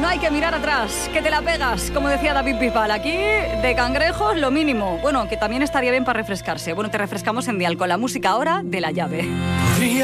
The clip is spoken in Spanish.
no hay que mirar atrás, que te la pegas, como decía David Bisbal. Aquí, de cangrejos, lo mínimo. Bueno, que también estaría bien para refrescarse. Bueno, te refrescamos en Dial con la música ahora de La Llave.